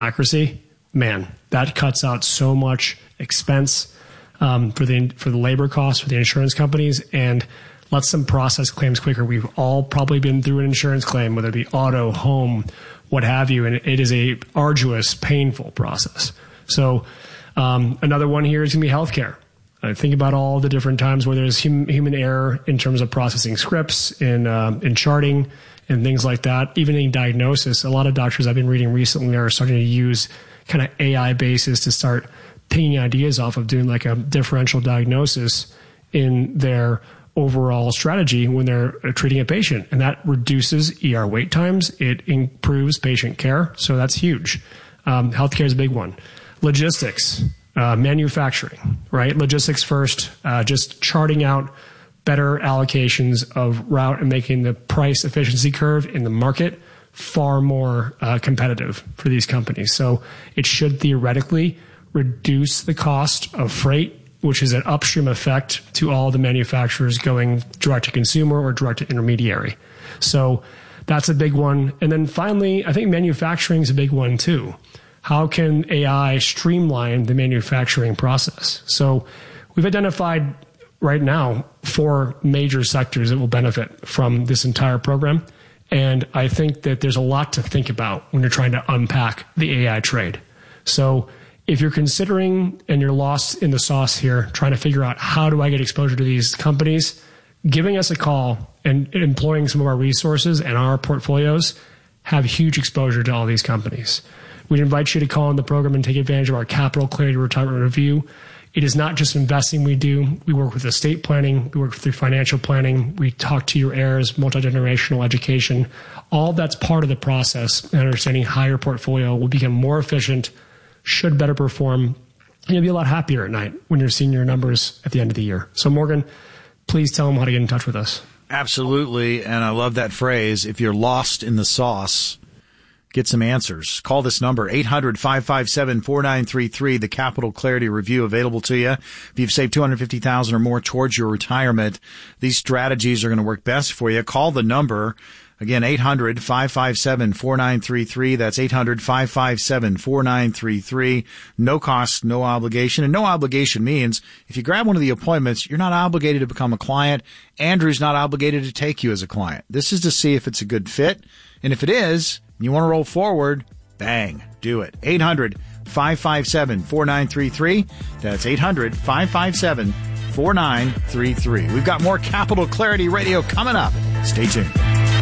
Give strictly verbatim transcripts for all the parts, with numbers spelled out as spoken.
accuracy, man, that cuts out so much expense um, for the for the labor costs for the insurance companies and lets them process claims quicker. We've all probably been through an insurance claim, whether it be auto, home, what have you, and it is a arduous, painful process. So um, another one here is going to be healthcare. Uh, think about all the different times where there's hum, human error in terms of processing scripts, in uh, in charting, and things like that. Even in diagnosis, a lot of doctors I've been reading recently are starting to use kind of A I basis to start pinging ideas off of doing like a differential diagnosis in their overall strategy when they're treating a patient. And that reduces E R wait times. It improves patient care. So that's huge. Um, healthcare is a big one. Logistics. Uh, manufacturing, right? Logistics first, uh, just charting out better allocations of route and making the price efficiency curve in the market far more uh, competitive for these companies. So it should theoretically reduce the cost of freight, which is an upstream effect to all the manufacturers going direct to consumer or direct to intermediary. So that's a big one. And then finally, I think manufacturing is a big one too. How can A I streamline the manufacturing process? So we've identified right now four major sectors that will benefit from this entire program. And I think that there's a lot to think about when you're trying to unpack the A I trade. So if you're considering and you're lost in the sauce here, trying to figure out how do I get exposure to these companies, giving us a call and employing some of our resources and our portfolios have huge exposure to all these companies. We'd invite you to call in the program and take advantage of our Capital Clarity Retirement Review. It is not just investing we do. We work with estate planning. We work through financial planning. We talk to your heirs, multi-generational education. All that's part of the process. And understanding how your portfolio will become more efficient, should better perform, and you'll be a lot happier at night when you're seeing your numbers at the end of the year. So Morgan, please tell them how to get in touch with us. Absolutely. And I love that phrase. If you're lost in the sauce, get some answers. Call this number, eight hundred, five five seven, four nine three three, the Capital Clarity Review available to you. If you've saved two hundred fifty thousand dollars or more towards your retirement, these strategies are going to work best for you. Call the number. Again, eight hundred, five five seven, four nine three three. That's eight hundred, five five seven, four nine three three. No cost, no obligation. And no obligation means if you grab one of the appointments, you're not obligated to become a client. Andrew's not obligated to take you as a client. This is to see if it's a good fit. And if it is, you want to roll forward, bang, do it. eight hundred, five five seven, four nine three three. That's eight hundred, five five seven, four nine three three. We've got more Capital Clarity Radio coming up. Stay tuned.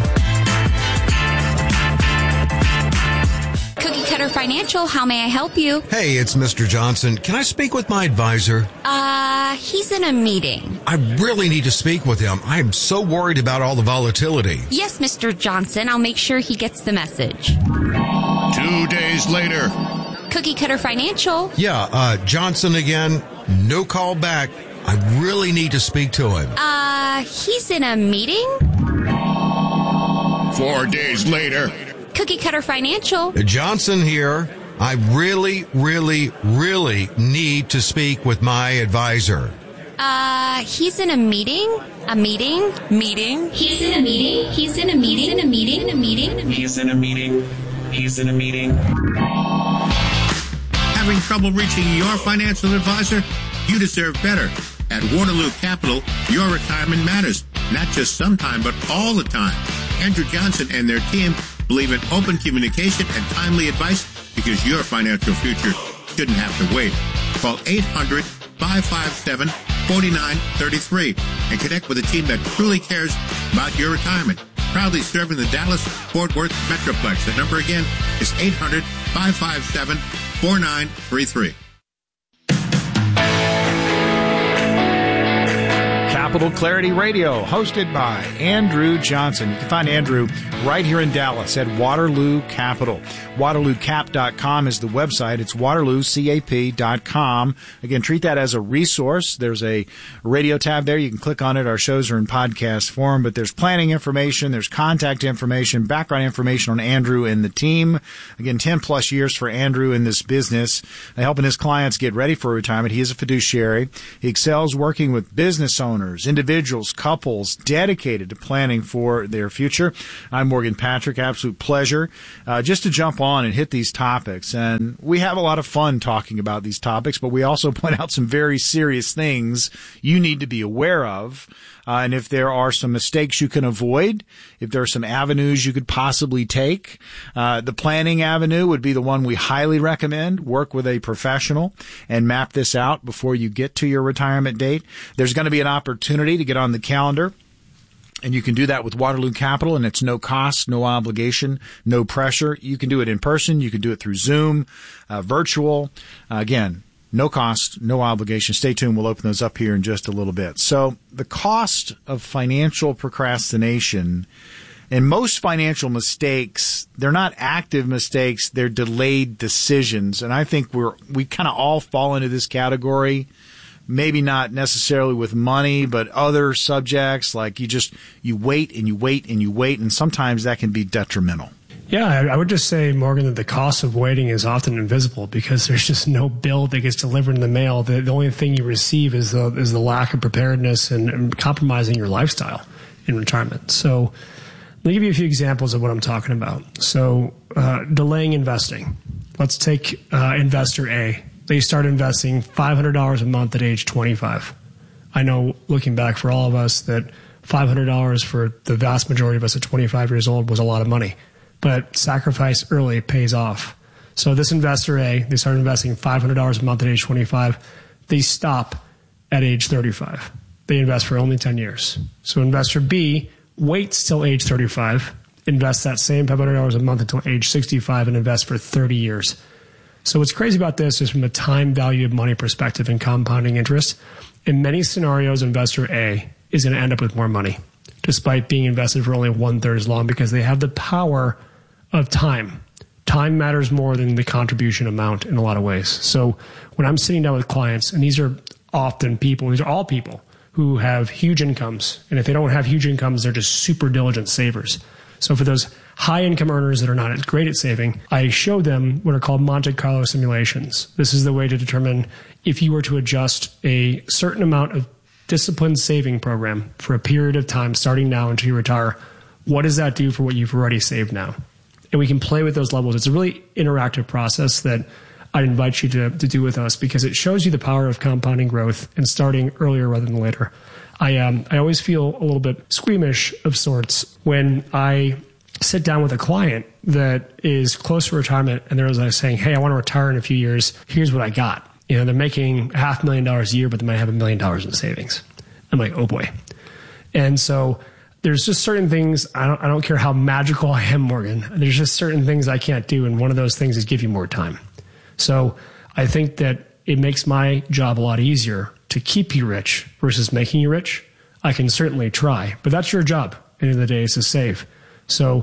Cookie Cutter Financial, how may I help you? Hey, it's Mister Johnson. Can I speak with my advisor? Uh, he's in a meeting. I really need to speak with him. I am so worried about all the volatility. Yes, Mister Johnson. I'll make sure he gets the message. Two days later. Cookie Cutter Financial. Yeah, uh, Johnson again. No call back. I really need to speak to him. Uh, he's in a meeting? Four days later. Cookie Cutter Financial. Johnson here. I really, really, really need to speak with my advisor. Uh, he's in a meeting? A meeting? Meeting? He's in a meeting? He's in a meeting? In a meeting? In a meeting? He's in a meeting. He's in a meeting. Having trouble reaching your financial advisor? You deserve better. At Waterloo Capital, your retirement matters. Not just sometime, but all the time. Andrew Johnson and their team believe in open communication and timely advice because your financial future shouldn't have to wait. Call eight hundred, five five seven, four nine three three and connect with a team that truly cares about your retirement. Proudly serving the Dallas-Fort Worth Metroplex. The number again is eight hundred, five five seven, four nine three three. Capital Clarity Radio, hosted by Andrew Johnson. You can find Andrew right here in Dallas at Waterloo Capital. Waterloo Cap dot com is the website. It's Waterloo Cap dot com. Again, treat that as a resource. There's a radio tab there. You can click on it. Our shows are in podcast form, but there's planning information, there's contact information, background information on Andrew and the team. Again, ten plus years for Andrew in this business, helping his clients get ready for retirement. He is a fiduciary. He excels working with business owners, entrepreneurs, individuals, couples dedicated to planning for their future. I'm Morgan Patrick. Absolute pleasure uh, just to jump on and hit these topics. And we have a lot of fun talking about these topics, but we also point out some very serious things you need to be aware of. Uh, and if there are some mistakes you can avoid, if there are some avenues you could possibly take, uh, the planning avenue would be the one we highly recommend. Work with a professional and map this out before you get to your retirement date. There's going to be an opportunity to get on the calendar, and you can do that with Waterloo Capital, and it's no cost, no obligation, no pressure. You can do it in person. You can do it through Zoom, uh, virtual. Uh, again, no cost, no obligation. Stay tuned. We'll open those up here in just a little bit. So the cost of financial procrastination and most financial mistakes, they're not active mistakes. They're delayed decisions. And I think we're, we kind of all fall into this category. Maybe not necessarily with money, but other subjects like you just, you wait and you wait and you wait. And sometimes that can be detrimental. Yeah, I would just say, Morgan, that the cost of waiting is often invisible because there's just no bill that gets delivered in the mail. The, the only thing you receive is the is the lack of preparedness and, and compromising your lifestyle in retirement. So let me give you a few examples of what I'm talking about. So uh, delaying investing. Let's take uh, investor A. They start investing five hundred dollars a month at age twenty-five. I know, looking back for all of us, that five hundred dollars for the vast majority of us at twenty-five years old was a lot of money. But sacrifice early pays off. So this investor A, they start investing five hundred dollars a month at age twenty-five. They stop at age thirty-five. They invest for only ten years. So investor B waits till age thirty-five, invests that same five hundred dollars a month until age sixty-five, and invests for thirty years. So what's crazy about this is from a time value of money perspective and compounding interest, in many scenarios, investor A is going to end up with more money, despite being invested for only one-third as long, because they have the power of time. Time matters more than the contribution amount in a lot of ways. So when I'm sitting down with clients, and these are often people, these are all people who have huge incomes. And if they don't have huge incomes, they're just super diligent savers. So for those high income earners that are not as great at saving, I show them what are called Monte Carlo simulations. This is the way to determine if you were to adjust a certain amount of disciplined saving program for a period of time starting now until you retire, what does that do for what you've already saved now? And we can play with those levels. It's a really interactive process that I'd invite you to, to do with us because it shows you the power of compounding growth and starting earlier rather than later. I um I always feel a little bit squeamish of sorts when I sit down with a client that is close to retirement and they're like saying, hey, I want to retire in a few years. Here's what I got. You know, they're making half a million dollars a year, but they might have a million dollars in savings. I'm like, oh boy. And so there's just certain things, I don't, I don't care how magical I am, Morgan. There's just certain things I can't do. And one of those things is give you more time. So I think that it makes my job a lot easier to keep you rich versus making you rich. I can certainly try, but that's your job. At the end of the day, is to save. So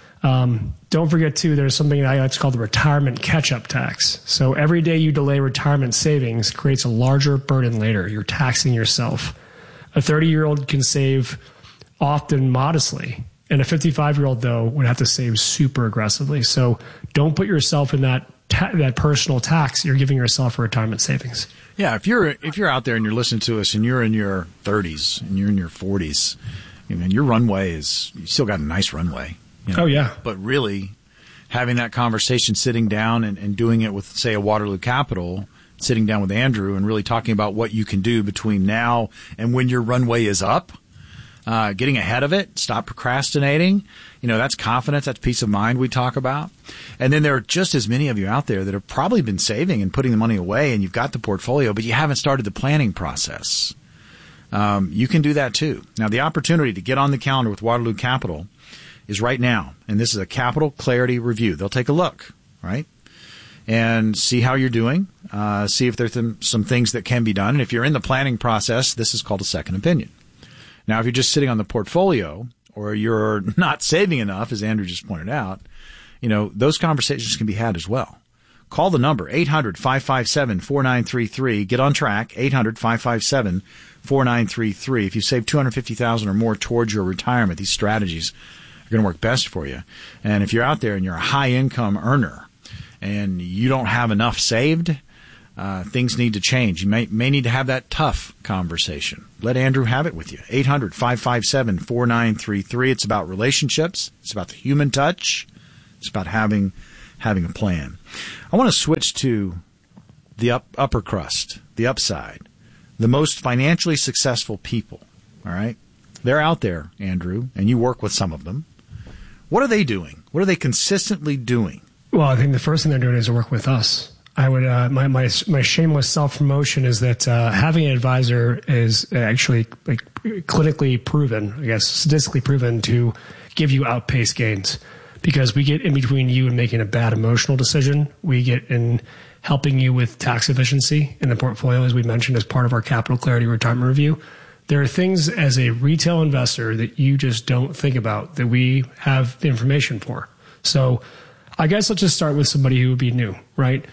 um, don't forget, too, there's something that I like to call the retirement catch-up tax. So every day you delay retirement savings creates a larger burden later. You're taxing yourself. A thirty-year-old can save often modestly, and a fifty-five-year-old, though, would have to save super aggressively. So don't put yourself in that ta- that personal tax you're giving yourself for retirement savings. Yeah, if you're if you're out there and you're listening to us and you're in your thirties and you're in your forties, I mean, your runway is, you still got a nice runway. You know? Oh, yeah. But really, having that conversation, sitting down and, and doing it with, say, a Waterloo Capital, sitting down with Andrew and really talking about what you can do between now and when your runway is up, uh, getting ahead of it, stop procrastinating. You know, that's confidence, that's peace of mind we talk about. And then there are just as many of you out there that have probably been saving and putting the money away and you've got the portfolio, but you haven't started the planning process. Um, you can do that too. Now, the opportunity to get on the calendar with Waterloo Capital is right now. And this is a Capital Clarity Review. They'll take a look, right? And see how you're doing, uh, see if there's some, some things that can be done. And if you're in the planning process, this is called a second opinion. Now, if you're just sitting on the portfolio or you're not saving enough, as Andrew just pointed out, you know, those conversations can be had as well. Call the number, eight hundred, five five seven, four nine three three. Get on track, eight hundred, five five seven, four nine three three. If you save two hundred fifty thousand dollars or more towards your retirement, these strategies are going to work best for you. And if you're out there and you're a high-income earner and you don't have enough saved, uh, things need to change. You may, may need to have that tough conversation. Let Andrew have it with you. eight hundred, five five seven, four nine three three. It's about relationships. It's about the human touch. It's about having having a plan. I want to switch to the up, upper crust, the upside, the most financially successful people. All right? They're out there, Andrew, and you work with some of them. What are they doing? What are they consistently doing? Well, I think the first thing they're doing is to work with us. I would uh, my, my my shameless self-promotion is that uh, having an advisor is actually like clinically proven, I guess, statistically proven to give you outpaced gains, because we get in between you and making a bad emotional decision. We get in helping you with tax efficiency in the portfolio, as we mentioned, as part of our Capital Clarity Retirement Review. There are things as a retail investor that you just don't think about that we have the information for. So I guess let's just start with somebody who would be new, right?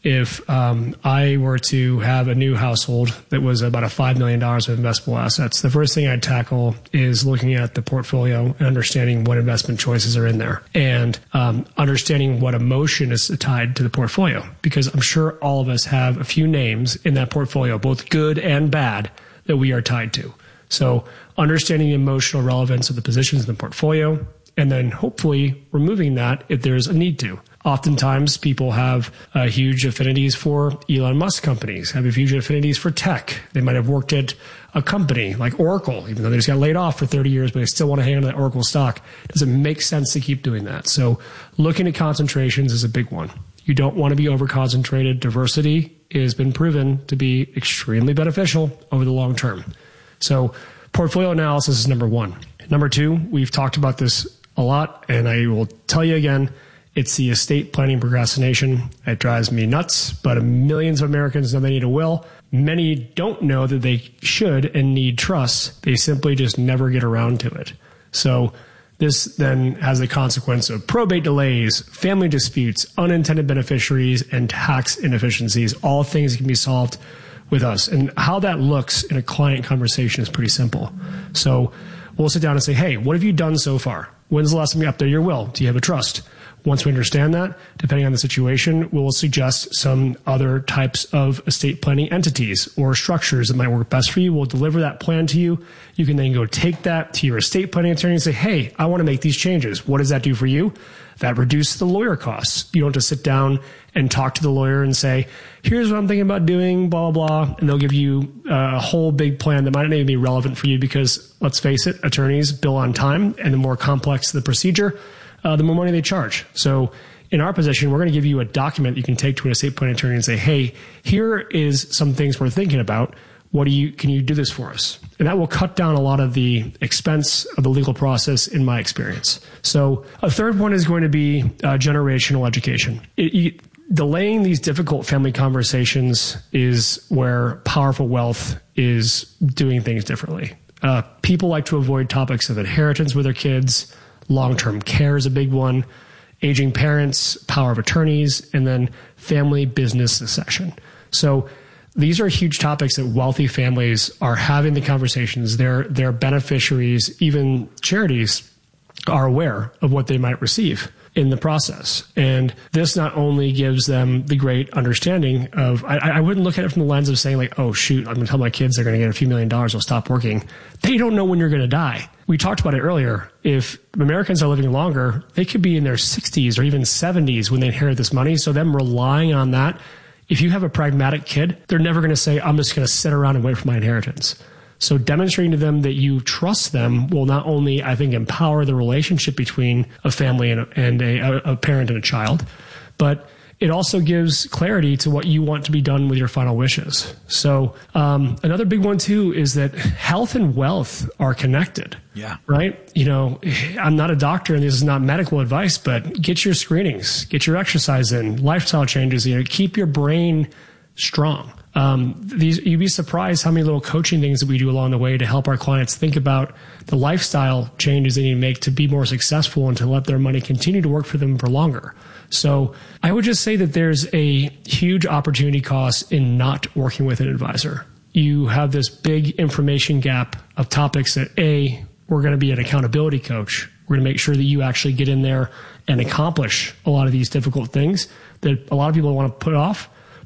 If um, I were to have a new household that was about a five million dollars of investable assets, the first thing I'd tackle is looking at the portfolio and understanding what investment choices are in there, and um, understanding what emotion is tied to the portfolio. Because I'm sure all of us have a few names in that portfolio, both good and bad, that we are tied to. So understanding the emotional relevance of the positions in the portfolio, and then hopefully removing that if there's a need to. Oftentimes people have uh, huge affinities for Elon Musk companies, have huge affinities for tech. They might have worked at a company like Oracle, even though they just got laid off for thirty years, but they still want to hang on to that Oracle stock. Does it make sense to keep doing that? So looking at concentrations is a big one. You don't want to be over-concentrated. Diversity has been proven to be extremely beneficial over the long term. So portfolio analysis is number one. Number two, we've talked about this a lot, and I will tell you again, it's the estate planning procrastination. It drives me nuts, but millions of Americans know they need a will. Many don't know that they should and need trusts. They simply just never get around to it. So this then has the consequence of probate delays, family disputes, unintended beneficiaries, and tax inefficiencies, all things that can be solved with us. And how that looks in a client conversation is pretty simple. So we'll sit down and say, hey, what have you done so far? When's the last time you updated your will? Do you have a trust? Once we understand that, depending on the situation, we'll suggest some other types of estate planning entities or structures that might work best for you. We'll deliver that plan to you. You can then go take that to your estate planning attorney and say, hey, I want to make these changes. What does that do for you? That reduces the lawyer costs. You don't have to sit down and talk to the lawyer and say, here's what I'm thinking about doing, blah, blah, blah. And they'll give you a whole big plan that might not even be relevant for you because, let's face it, attorneys bill on time, and the more complex the procedure, Uh, the more money they charge. So in our position, we're going to give you a document you can take to an estate planning attorney and say, hey, here is some things we're thinking about. What do you, can you do this for us? And that will cut down a lot of the expense of the legal process in my experience. So a third one is going to be uh, generational education. It, you, delaying these difficult family conversations is where powerful wealth is doing things differently. Uh, people like to avoid topics of inheritance with their kids. Long-term care is a big one, aging parents, power of attorneys, and then family business succession. So these are huge topics that wealthy families are having the conversations. Their, their beneficiaries, even charities, are aware of what they might receive in the process. And this not only gives them the great understanding of, I, I wouldn't look at it from the lens of saying like, oh shoot, I'm going to tell my kids they're going to get a few million dollars, they'll stop working. They don't know when you're going to die. We talked about it earlier. If Americans are living longer, they could be in their sixties or even seventies when they inherit this money. So them relying on that, if you have a pragmatic kid, they're never going to say, I'm just going to sit around and wait for my inheritance. So demonstrating to them that you trust them will not only, I think, empower the relationship between a family and a, and a, a parent and a child, but it also gives clarity to what you want to be done with your final wishes. So um, another big one, too, is that health and wealth are connected. Yeah. Right? You know, I'm not a doctor and this is not medical advice, but get your screenings, get your exercise in, lifestyle changes, you know, keep your brain strong. Um, these, you'd be surprised how many little coaching things that we do along the way to help our clients think about the lifestyle changes they need to make to be more successful and to let their money continue to work for them for longer. So I would just say that there's a huge opportunity cost in not working with an advisor. You have this big information gap of topics that, A, we're going to be an accountability coach. We're going to make sure that you actually get in there and accomplish a lot of these difficult things that a lot of people want to put off.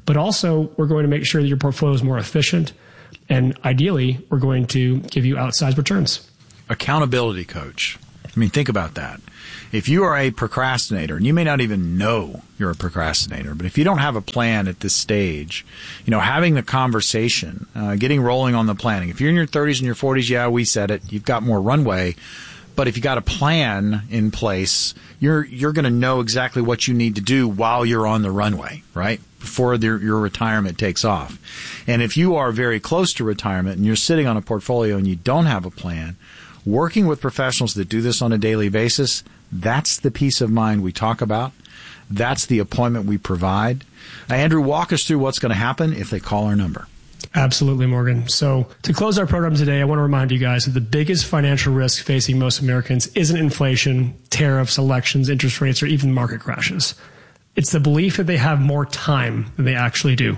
but also we're going to make sure that your portfolio is more efficient. And ideally, we're going to give you outsized returns. Accountability coach. I mean, think about that. If you are a procrastinator, and you may not even know you're a procrastinator, but if you don't have a plan at this stage, you know, having the conversation, uh, getting rolling on the planning. If you're in your thirties and your forties, yeah, we said it, you've got more runway. But if you got a plan in place, you're you're going to know exactly what you need to do while you're on the runway, right? Before the, your retirement takes off. And if you are very close to retirement and you're sitting on a portfolio and you don't have a plan, working with professionals that do this on a daily basis, that's the peace of mind we talk about. That's the appointment we provide. Now, Andrew, walk us through what's going to happen if they call our number. Absolutely, Morgan. So to close our program today, I want to remind you guys that the biggest financial risk facing most Americans isn't inflation, tariffs, elections, interest rates, or even market crashes. It's the belief that they have more time than they actually do.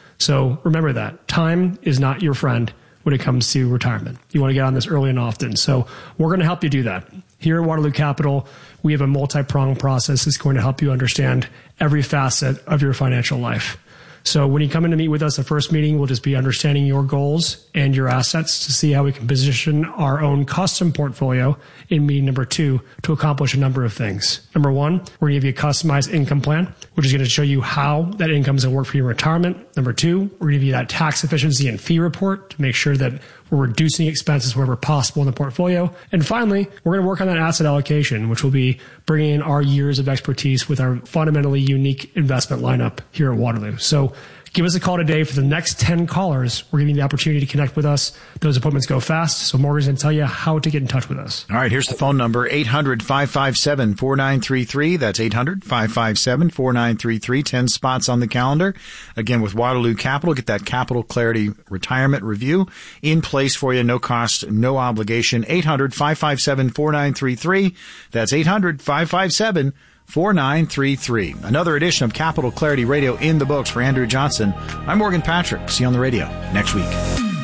So remember that. Time is not your friend when it comes to retirement. You want to get on this early and often. So we're going to help you do that. Here at Waterloo Capital, we have a multi-pronged process that's going to help you understand every facet of your financial life. So when you come in to meet with us, the first meeting will just be understanding your goals and your assets to see how we can position our own custom portfolio in meeting number two to accomplish a number of things. Number one, we're going to give you a customized income plan, which is going to show you how that income is going to work for your retirement. Number two, we're going to give you that tax efficiency and fee report to make sure that we're reducing expenses wherever possible in the portfolio. And finally, we're going to work on that asset allocation, which will be bringing in our years of expertise with our fundamentally unique investment lineup here at Waterloo. So give us a call today. For the next ten callers, we're giving you the opportunity to connect with us. Those appointments go fast, so Morgan's going to tell you how to get in touch with us. All right, here's the phone number, eight hundred, five five seven, four nine three three. That's eight hundred, five five seven, four nine three three. ten spots on the calendar. Again, with Waterloo Capital, get that Capital Clarity Retirement Review in place for you. No cost, no obligation. eight hundred, five five seven, four nine three three. That's eight hundred, five five seven, four nine three three. Another edition of Capital Clarity Radio in the books. For Andrew Johnson, I'm Morgan Patrick. See you on the radio next week.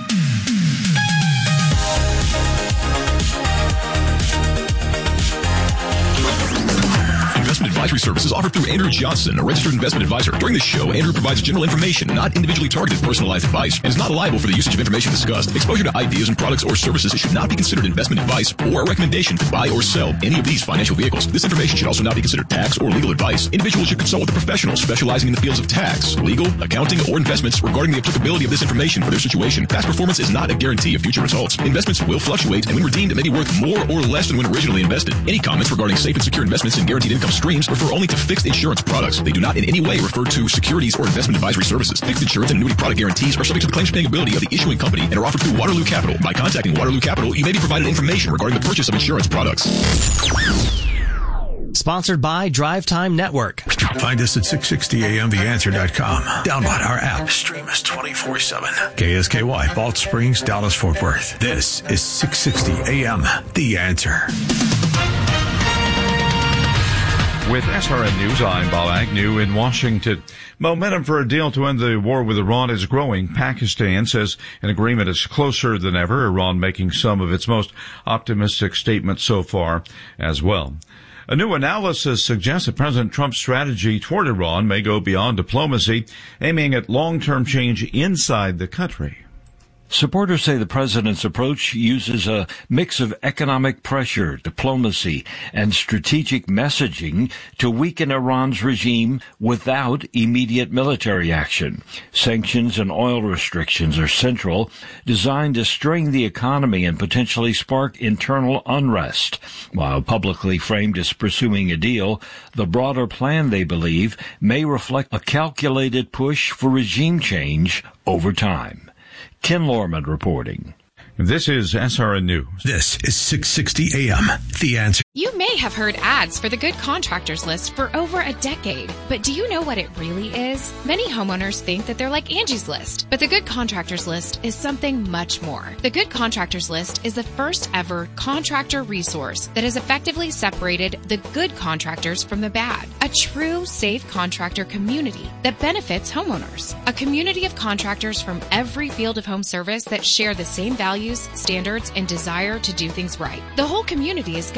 Investment advisory services offered through Andrew Johnson, a registered investment advisor. During this show, Andrew provides general information, not individually targeted personalized advice, and is not liable for the usage of information discussed. Exposure to ideas and products or services should not be considered investment advice or a recommendation to buy or sell any of these financial vehicles. This information should also not be considered tax or legal advice. Individuals should consult with a professional specializing in the fields of tax, legal, accounting, or investments regarding the applicability of this information for their situation. Past performance is not a guarantee of future results. Investments will fluctuate, and when redeemed, it may be worth more or less than when originally invested. Any comments regarding safe and secure investments and guaranteed income streams refer only to fixed insurance products. They do not in any way refer to securities or investment advisory services. Fixed insurance and annuity product guarantees are subject to the claims paying ability of the issuing company and are offered through Waterloo Capital. By contacting Waterloo Capital, you may be provided information regarding the purchase of insurance products. Sponsored by Drive Time Network. Find us at six sixty A M the answer dot com. Download our app. Stream us twenty-four seven. K S K Y, Balch Springs, Dallas, Fort Worth. This is six sixty A M The Answer. With S R N News, I'm Bob Agnew in Washington. Momentum for a deal to end the war with Iran is growing. Pakistan says an agreement is closer than ever, Iran making some of its most optimistic statements so far as well. A new analysis suggests that President Trump's strategy toward Iran may go beyond diplomacy, aiming at long-term change inside the country. Supporters say the president's approach uses a mix of economic pressure, diplomacy, and strategic messaging to weaken Iran's regime without immediate military action. Sanctions and oil restrictions are central, designed to strain the economy and potentially spark internal unrest. While publicly framed as pursuing a deal, the broader plan, they believe, may reflect a calculated push for regime change over time. Ken Lorman reporting. This is S R N News. This is six sixty A M The Answer. You may have heard ads for the Good Contractors List for over a decade, but do you know what it really is? Many homeowners think that they're like Angie's List, but the Good Contractors List is something much more. The Good Contractors List is the first ever contractor resource that has effectively separated the good contractors from the bad. A true safe contractor community that benefits homeowners. A community of contractors from every field of home service that share the same values, standards, and desire to do things right. The whole community is governed by a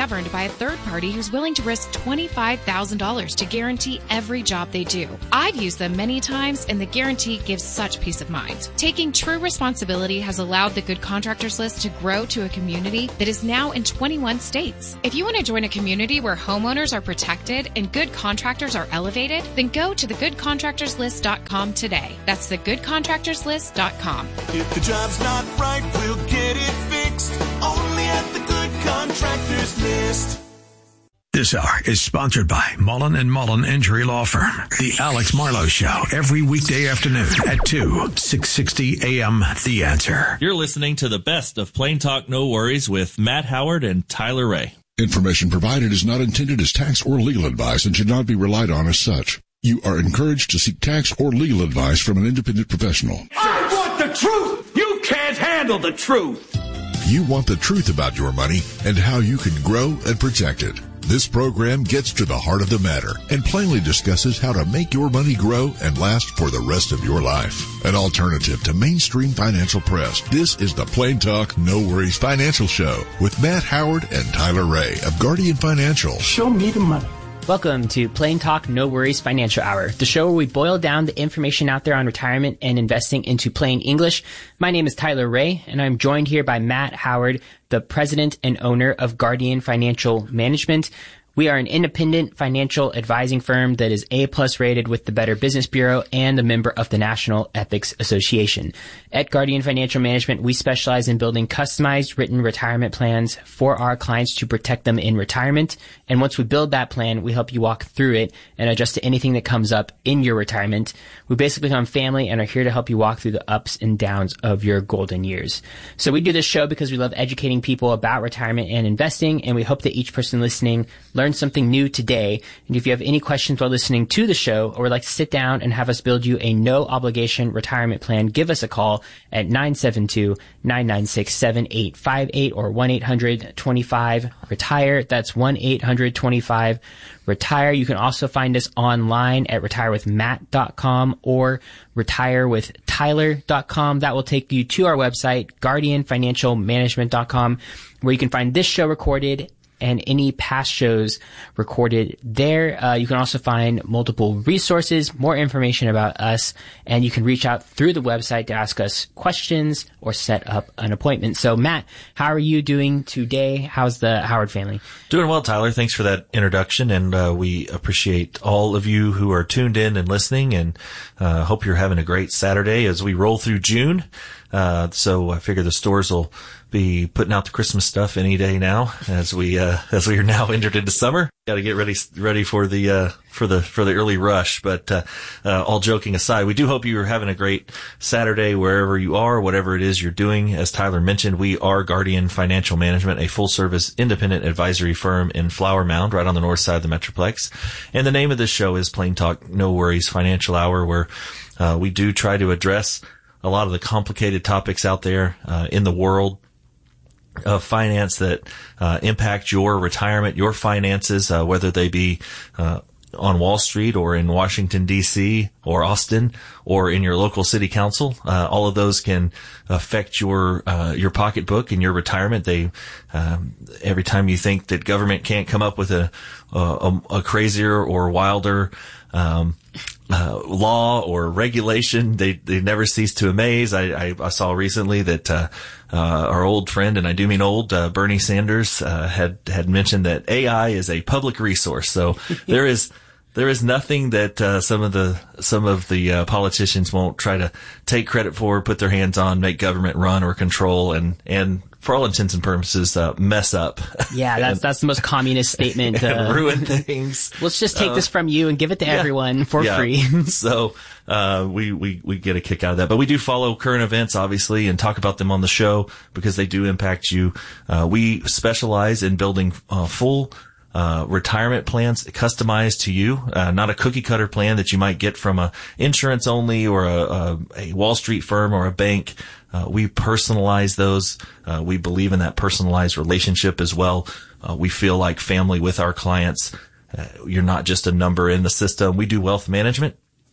third party who's willing to risk twenty-five thousand dollars to guarantee every job they do. I've used them many times, and the guarantee gives such peace of mind. Taking true responsibility has allowed the Good Contractors List to grow to a community that is now in twenty-one states. If you want to join a community where homeowners are protected and good contractors are elevated, then go to the good contractors list dot com today. That's the good contractors list dot com. If the job's not right, we'll get it fixed. Only at the Good Contractors List. This hour is sponsored by Mullen and Mullen Injury Law Firm. The Alex Marlowe Show, every weekday afternoon at two, six sixty A M The Answer. You're listening to the best of Plain Talk No Worries with Matt Howard and Tyler Ray. Information provided is not intended as tax or legal advice and should not be relied on as such. You are encouraged to seek tax or legal advice from an independent professional. I want the truth! You can't handle the truth! You want the truth about your money and how you can grow and protect it. This program gets to the heart of the matter and plainly discusses how to make your money grow and last for the rest of your life. An alternative to mainstream financial press, this is the Plain Talk, No Worries Financial Show with Matt Howard and Tyler Ray of Guardian Financial. Show me the money. Welcome to Plain Talk No Worries Financial Hour, the show where we boil down the information out there on retirement and investing into plain English. My name is Tyler Ray, and I'm joined here by Matt Howard, the president and owner of Guardian Financial Management. We are an independent financial advising firm that is A-plus rated with the Better Business Bureau and a member of the National Ethics Association. At Guardian Financial Management, we specialize in building customized written retirement plans for our clients to protect them in retirement. And once we build that plan, we help you walk through it and adjust to anything that comes up in your retirement. We basically become family and are here to help you walk through the ups and downs of your golden years. So we do this show because we love educating people about retirement and investing, and we hope that each person listening learn something new today. And if you have any questions while listening to the show or would like to sit down and have us build you a no obligation retirement plan, give us a call at nine seven two, nine nine six, seven eight five eight or one eight hundred twenty-five retire. That's one eight hundred twenty-five retire. You can also find us online at retire with matt dot com or retire with tyler dot com. That will take you to our website, guardian financial management dot com, where you can find this show recorded and any past shows recorded there. Uh, you can also find multiple resources, more information about us, and you can reach out through the website to ask us questions or set up an appointment. So, Matt, how are you doing today? How's the Howard family? Doing well, Tyler. Thanks for that introduction, and uh, we appreciate all of you who are tuned in and listening, and uh, hope you're having a great Saturday as we roll through June. Uh, so I figure the stores will be putting out the Christmas stuff any day now as we, uh, as we are now entered into summer. Got to get ready, ready for the, uh, for the, for the early rush. But, uh, uh, all joking aside, we do hope you are having a great Saturday wherever you are, whatever it is you're doing. As Tyler mentioned, we are Guardian Financial Management, a full service independent advisory firm in Flower Mound, right on the north side of the Metroplex. And the name of this show is Plain Talk No Worries Financial Hour, where, uh, we do try to address a lot of the complicated topics out there, uh, in the world of finance that uh, impact your retirement, your finances, uh, whether they be uh, on Wall Street or in Washington, D C or Austin or in your local city council. Uh, all of those can affect your uh, your pocketbook and your retirement. They um, every time you think that government can't come up with a a, a crazier or wilder um Uh, law or regulation, they they never cease to amaze. I, I, I saw recently that uh, uh, our old friend, and I do mean old, uh, Bernie Sanders uh, had had mentioned that A I is a public resource. So there is there is nothing that uh, some of the some of the uh, politicians won't try to take credit for, put their hands on, make government run or control, and and for all intents and purposes, uh, mess up. Yeah, that's and, that's the most communist statement. Uh, ruin things. Let's just take uh, this from you and give it to yeah, everyone for yeah. free. So uh, we, we, we get a kick out of that. But we do follow current events, obviously, and talk about them on the show because they do impact you. Uh, we specialize in building uh, full Uh, retirement plans customized to you, uh, not a cookie cutter plan that you might get from a insurance only or a, a, a Wall Street firm or a bank. Uh, we personalize those. Uh, we believe in that personalized relationship as well. Uh, we feel like family with our clients. Uh, you're not just a number in the system. We do wealth management.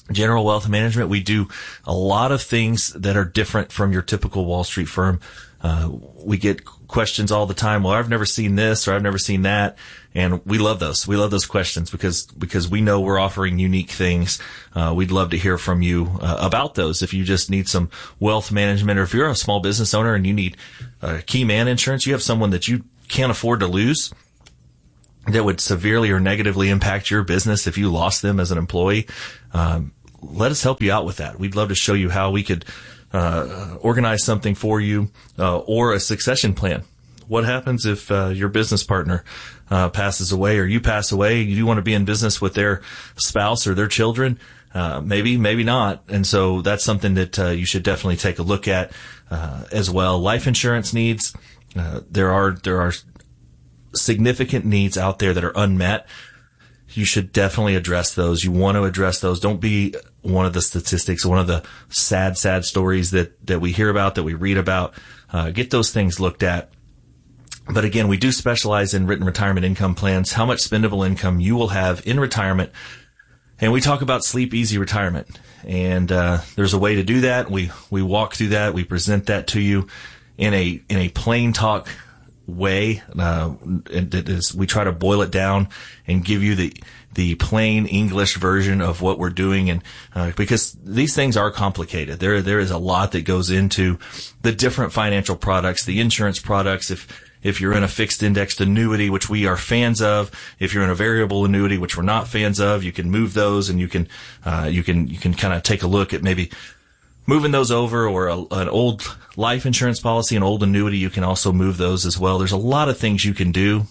General Wealth Management, we do a lot of things that are different from your typical Wall Street firm. Uh, we get questions all the time. Well, I've never seen this or I've never seen that. And we love those. We love those questions because, because we know we're offering unique things. Uh, we'd love to hear from you uh, about those. If you just need some wealth management, or if you're a small business owner and you need uh, key man insurance, you have someone that you can't afford to lose that would severely or negatively impact your business if you lost them as an employee. Um, let us help you out with that. We'd love to show you how we could uh, organize something for you, uh, or a succession plan. What happens if uh, your business partner uh, passes away, or you pass away? You want to be in business with their spouse or their children? Uh, maybe, maybe not. And so that's something that uh, you should definitely take a look at uh, as well. Life insurance needs. Uh, there are there are significant needs out there that are unmet. You should definitely address those. You want to address those. Don't be one of the statistics, one of the sad, sad stories that, that we hear about, that we read about. Uh, get those things looked at. But again, we do specialize in written retirement income plans, how much spendable income you will have in retirement. And we talk about sleep easy retirement. And uh, there's a way to do that. We we walk through that. We present that to you in a in a plain talk way. Uh, and it is, we try to boil it down and give you the the plain English version of what we're doing. And uh, because these things are complicated, there there is a lot that goes into the different financial products, the insurance products. If If you're in a fixed indexed annuity, which we are fans of, if you're in a variable annuity, which we're not fans of, you can move those, and you can, uh, you can, you can kind of take a look at maybe moving those over, or a, an old life insurance policy, an old annuity. You can also move those as well. There's a lot of things you can do,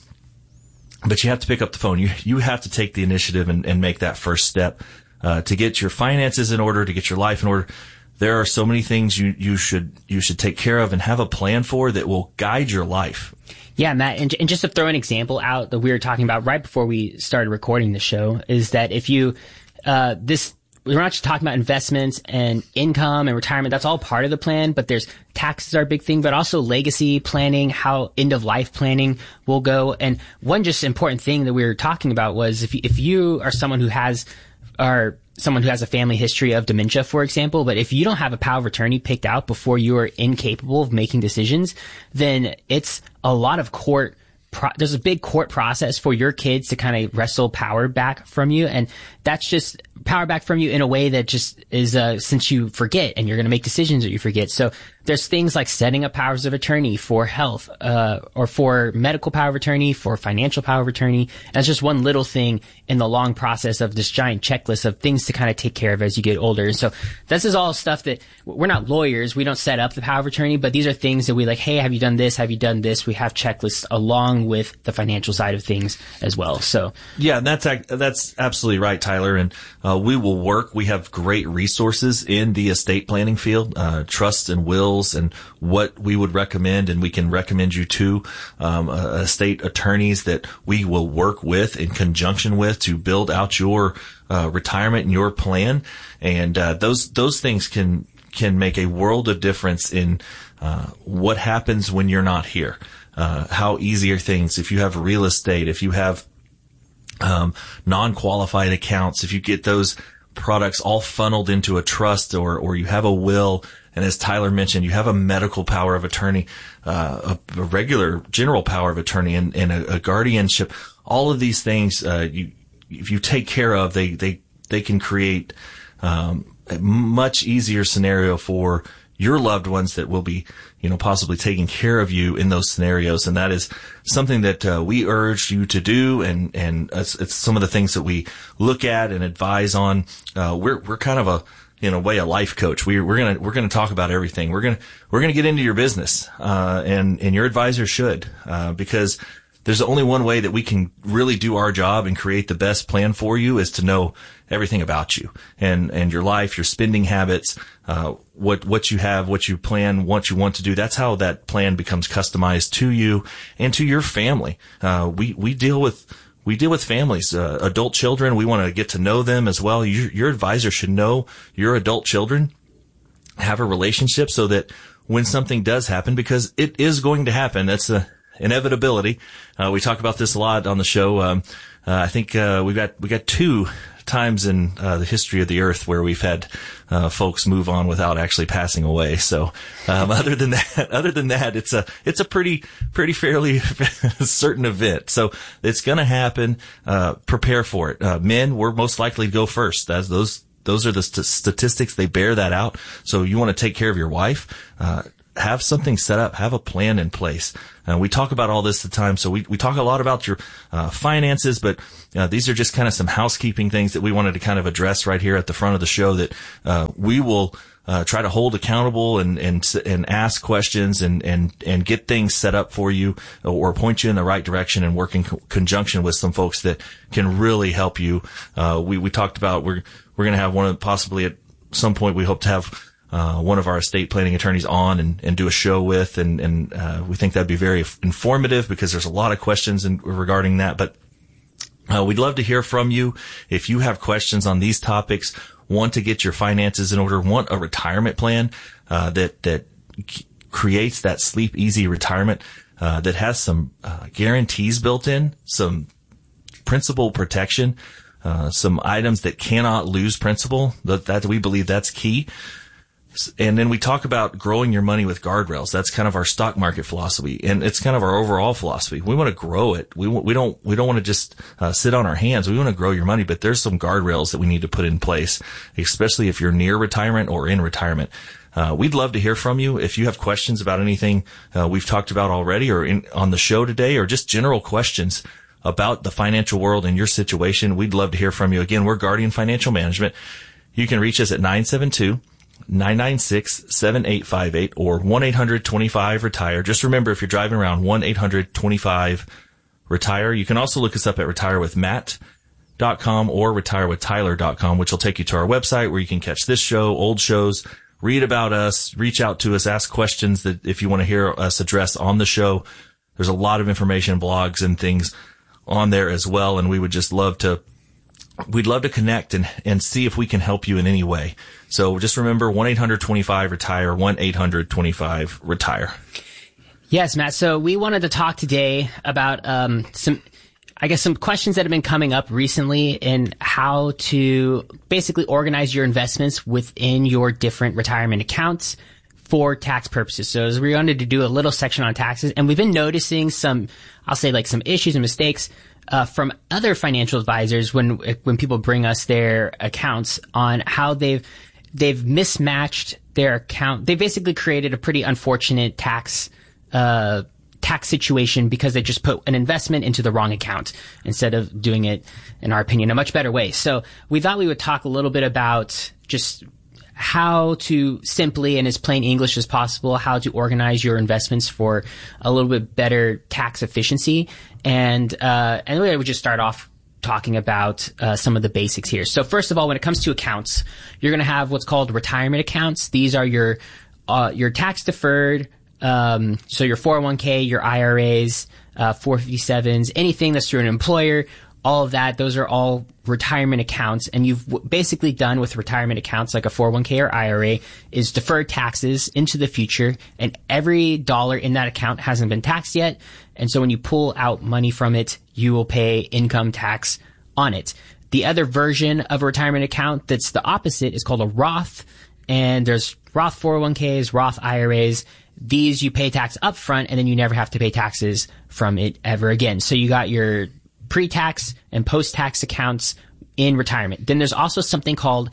but you have to pick up the phone. You, you have to take the initiative and, and make that first step, uh, to get your finances in order, to get your life in order. There are so many things you, you should, you should take care of and have a plan for that will guide your life. Yeah, Matt, and, and just to throw an example out that we were talking about right before we started recording the show is that if you, uh, this, we're not just talking about investments and income and retirement. That's all part of the plan, but there's taxes are a big thing, but also legacy planning, how end of life planning will go. And one just important thing that we were talking about was if you, if you are someone who has, or someone who has a family history of dementia, for example, but if you don't have a power of attorney picked out before you are incapable of making decisions, then it's a lot of court. Pro- there's a big court process for your kids to kind of wrestle power back from you. And that's just power back from you in a way that just is, uh, since you forget and you're going to make decisions that you forget. So there's things like setting up powers of attorney for health, uh, or for medical power of attorney, for financial power of attorney. And it's just one little thing in the long process of this giant checklist of things to kind of take care of as you get older. And so this is all stuff that we're not lawyers. We don't set up the power of attorney, but these are things that we like, hey, have you done this? Have you done this? We have checklists along with the financial side of things as well. So yeah, that's, that's absolutely right, Tyler. And, uh, we will work. We have great resources in the estate planning field, uh, trusts and wills, and what we would recommend, and we can recommend you to um, uh, estate attorneys that we will work with in conjunction with to build out your uh, retirement and your plan. And uh, those those things can can make a world of difference in uh, what happens when you're not here. Uh, how easy are things if you have real estate, if you have um, non-qualified accounts, if you get those products all funneled into a trust, or or you have a will. And as Tyler mentioned, you have a medical power of attorney, uh, a, a regular general power of attorney, and, and a, a guardianship. All of these things, uh, you, if you take care of, they, they, they can create, um, a much easier scenario for your loved ones that will be, you know, possibly taking care of you in those scenarios. And that is something that, uh, we urge you to do. And, and it's, it's some of the things that we look at and advise on. Uh, we're, we're kind of a, in a way, a life coach. We, we're gonna, we're gonna talk about everything. We're gonna, we're gonna get into your business, uh, and, and your advisor should, uh, because there's only one way that we can really do our job and create the best plan for you is to know everything about you and, and your life, your spending habits, uh, what, what you have, what you plan, what you want to do. That's how that plan becomes customized to you and to your family. Uh, we, we deal with, We deal with families, uh, adult children. We want to get to know them as well. You, your advisor should know your adult children, have a relationship so that when something does happen, because it is going to happen, that's a inevitability. Uh, we talk about this a lot on the show. Um, uh, I think, uh, we got, we got two times in uh, the history of the earth where we've had uh, folks move on without actually passing away. So, um, other than that, other than that, it's a it's a pretty pretty fairly certain event. So it's going to happen. Uh, prepare for it. Uh, men, we're most likely to go first. As those those are the st- statistics. They bear that out. So you want to take care of your wife. Uh, have something set up. Have a plan in place. Uh, we talk about all this at the time, so we, we talk a lot about your uh, finances, but uh, these are just kind of some housekeeping things that we wanted to kind of address right here at the front of the show that uh, we will uh, try to hold accountable and and and ask questions and and and get things set up for you or point you in the right direction and work in co- conjunction with some folks that can really help you. Uh, we we talked about we're we're going to have one of possibly at some point we hope to have Uh, one of our estate planning attorneys on and, and do a show with, and, and uh, we think that'd be very informative because there's a lot of questions in, regarding that. But uh, we'd love to hear from you. If you have questions on these topics, want to get your finances in order, want a retirement plan uh, that that c- creates that sleep easy retirement uh, that has some uh, guarantees built in, some principal protection, uh, some items that cannot lose principal. That, that we believe that's key. And then we talk about growing your money with guardrails. That's kind of our stock market philosophy, and it's kind of our overall philosophy. We want to grow it. We we don't we don't want to just uh, sit on our hands. We want to grow your money, but there's some guardrails that we need to put in place, especially if you're near retirement or in retirement. Uh, we'd love to hear from you if you have questions about anything uh, we've talked about already, or in, on the show today, or just general questions about the financial world and your situation. We'd love to hear from you. Again, we're Guardian Financial Management. You can reach us at nine seven two, nine nine six, seven eight five eight or one eight hundred twenty-five retire. Just remember, if you're driving around, one eight hundred twenty-five retire. You can also look us up at retire with matt dot com or retire with tyler dot com, which will take you to our website where you can catch this show, old shows, read about us, reach out to us, ask questions that if you want to hear us address on the show. There's a lot of information, blogs and things on there as well, and we would just love to We'd love to connect and, and see if we can help you in any way. So just remember, one eight hundred twenty-five retire, one eight hundred twenty-five retire. Yes, Matt. So we wanted to talk today about um, some, I guess, some questions that have been coming up recently in how to basically organize your investments within your different retirement accounts for tax purposes. So as we wanted to do a little section on taxes, and we've been noticing some, I'll say like some issues and mistakes Uh, from other financial advisors when when people bring us their accounts on how they've they've mismatched their account. They basically created a pretty unfortunate tax uh, tax situation because they just put an investment into the wrong account instead of doing it, in our opinion, a much better way. So we thought we would talk a little bit about just how to simply, in as plain English as possible, how to organize your investments for a little bit better tax efficiency. And, uh, and we would just start off talking about, uh, some of the basics here. So first of all, when it comes to accounts, you're going to have what's called retirement accounts. These are your, uh, your tax deferred, um, so your four oh one k, your I R As, uh, four fifty-sevens, anything that's through an employer, all of that, those are all retirement accounts. And you've w- basically done with retirement accounts like a four oh one k or I R A is deferred taxes into the future. And every dollar in that account hasn't been taxed yet. And so when you pull out money from it, you will pay income tax on it. The other version of a retirement account that's the opposite is called a Roth. And there's Roth four oh one k's, Roth I R As. These you pay tax up front and then you never have to pay taxes from it ever again. So you got your pre-tax and post-tax accounts in retirement. Then there's also something called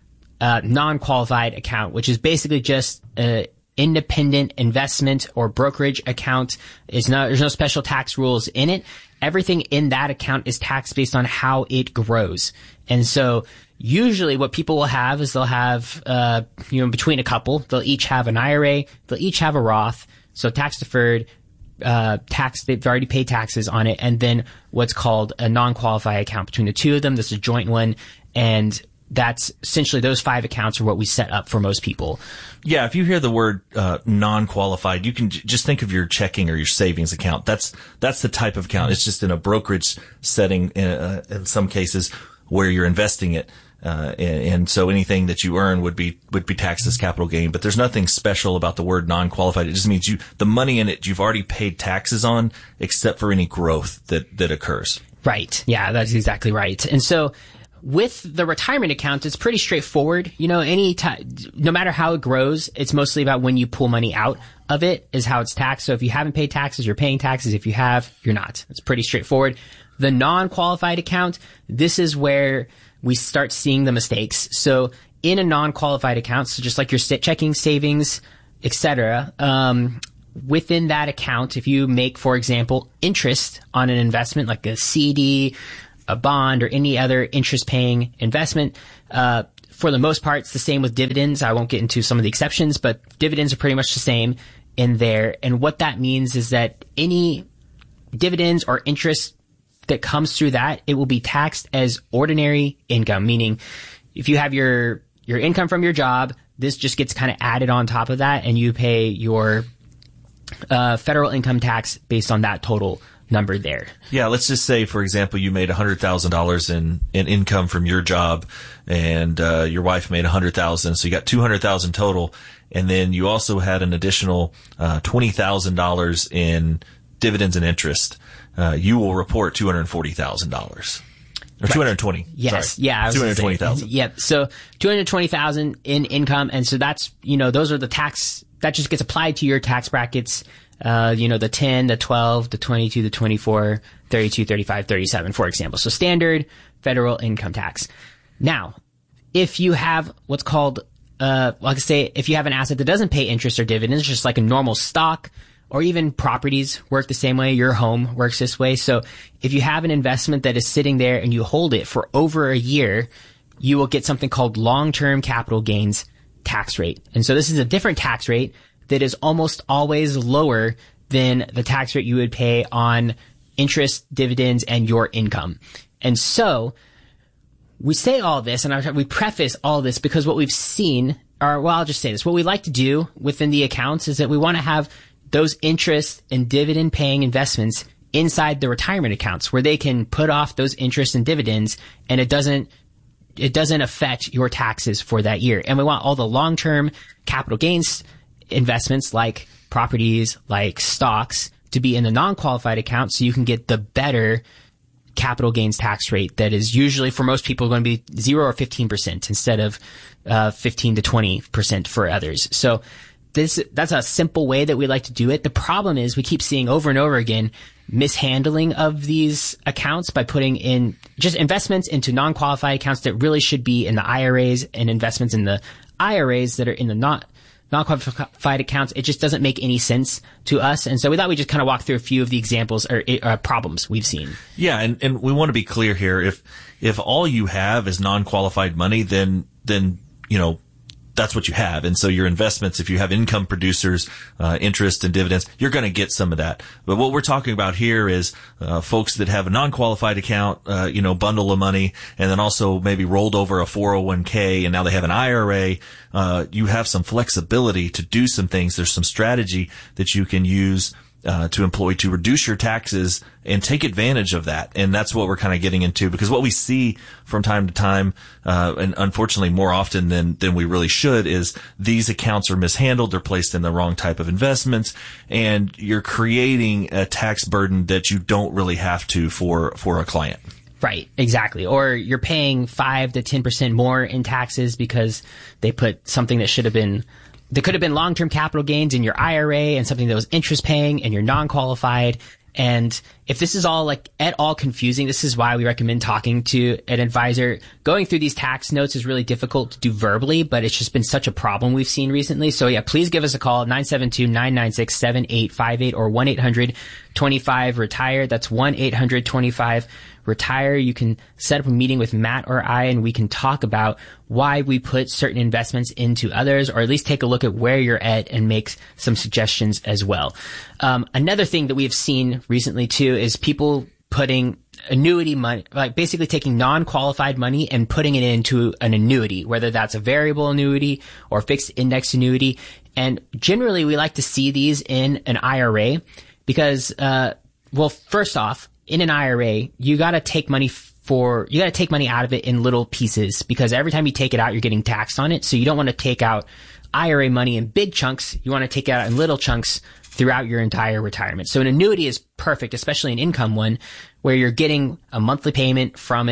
a non-qualified account, which is basically just an independent investment or brokerage account. It's not, there's no special tax rules in it. Everything in that account is taxed based on how it grows. And so usually what people will have is they'll have, uh, you know, between a couple, they'll each have an I R A, they'll each have a Roth, so tax deferred, uh, tax, they've already paid taxes on it, and then what's called a non-qualified account between the two of them. This is a joint one, and that's essentially those five accounts are what we set up for most people. Yeah, if you hear the word uh, non-qualified, you can j- just think of your checking or your savings account. That's that's the type of account. It's just in a brokerage setting in, uh, in some cases where you're investing it. Uh, and, and so anything that you earn would be, would be taxed as capital gain, but there's nothing special about the word non-qualified. It just means you, the money in it, you've already paid taxes on, except for any growth that, that occurs. Right. Yeah, that's exactly right. And so with the retirement account, it's pretty straightforward. You know, any time, no matter how it grows, it's mostly about when you pull money out of it is how it's taxed. So if you haven't paid taxes, you're paying taxes. If you have, you're not. It's pretty straightforward. The non-qualified account, this is where we start seeing the mistakes. So in a non-qualified account, so just like your checking, savings, et cetera, um, within that account, if you make, for example, interest on an investment like a C D, a bond, or any other interest-paying investment, uh, for the most part, it's the same with dividends. I won't get into some of the exceptions, but dividends are pretty much the same in there. And what that means is that any dividends or interest that comes through that, it will be taxed as ordinary income, meaning if you have your your income from your job, this just gets kind of added on top of that, and you pay your uh, federal income tax based on that total number there. Yeah, let's just say, for example, you made one hundred thousand dollars in, in income from your job, and uh, your wife made one hundred thousand dollars, so you got two hundred thousand dollars total, and then you also had an additional uh, twenty thousand dollars in dividends and interest. Uh, you will report two hundred forty thousand dollars. Or right. two hundred twenty. Yes. Sorry. Yeah. two hundred twenty thousand. Yep. So two hundred twenty thousand in income. And so that's, you know, those are the tax, that just gets applied to your tax brackets. Uh, you know, the ten, the twelve, the twenty-two, the twenty-four, thirty-two, thirty-five, thirty-seven, for example. So standard federal income tax. Now, if you have what's called, uh, like I say, if you have an asset that doesn't pay interest or dividends, just like a normal stock, or even properties work the same way, your home works this way. So if you have an investment that is sitting there and you hold it for over a year, you will get something called long-term capital gains tax rate. And so this is a different tax rate that is almost always lower than the tax rate you would pay on interest, dividends, and your income. And so we say all this, and we preface all this because what we've seen, or well, I'll just say this, what we like to do within the accounts is that we want to have those interest and dividend paying investments inside the retirement accounts where they can put off those interest and dividends, and it doesn't it doesn't affect your taxes for that year. And we want all the long-term capital gains investments like properties, like stocks, to be in the non-qualified account so you can get the better capital gains tax rate that is usually for most people going to be zero or fifteen percent instead of uh, fifteen to twenty percent for others. So This, that's a simple way that we like to do it. The problem is we keep seeing over and over again mishandling of these accounts by putting in just investments into non-qualified accounts that really should be in the I R As, and investments in the I R As that are in the not, non-qualified accounts. It just doesn't make any sense to us. And so we thought we'd just kind of walk through a few of the examples or uh, problems we've seen. Yeah. And, and we want to be clear here. If, if all you have is non-qualified money, then, then, you know, that's what you have. And so your investments, if you have income producers, uh, interest and dividends, you're going to get some of that. But what we're talking about here is, uh, folks that have a non-qualified account, uh, you know, bundle of money, and then also maybe rolled over a four oh one k, and now they have an I R A. Uh, you have some flexibility to do some things. There's some strategy that you can use Uh, to employ to reduce your taxes and take advantage of that. And that's what we're kind of getting into, because what we see from time to time, uh, and unfortunately more often than, than we really should, is these accounts are mishandled. They're placed in the wrong type of investments, and you're creating a tax burden that you don't really have to for, for a client. Right, exactly. Or you're paying five to ten percent more in taxes because they put something that should have been There could have been long-term capital gains in your I R A and something that was interest paying and you're non-qualified. And if this is all like at all confusing, this is why we recommend talking to an advisor. Going through these tax notes is really difficult to do verbally, but it's just been such a problem we've seen recently. So yeah, please give us a call, nine seven two, nine nine six, seven eight five eight or one eight hundred twenty-five retire. That's one eight hundred twenty-five retire. You can set up a meeting with Matt or I, and we can talk about why we put certain investments into others, or at least take a look at where you're at and make some suggestions as well. Um, another thing that we have seen recently too is people putting annuity money, like basically taking non-qualified money and putting it into an annuity, whether that's a variable annuity or fixed index annuity. And generally we like to see these in an I R A because, uh, well, first off, in an I R A, you got to take money for, you got to take money out of it in little pieces, because every time you take it out, you're getting taxed on it. So you don't want to take out I R A money in big chunks. You want to take it out in little chunks throughout your entire retirement. So an annuity is perfect, especially an income one, where you're getting a monthly payment from it.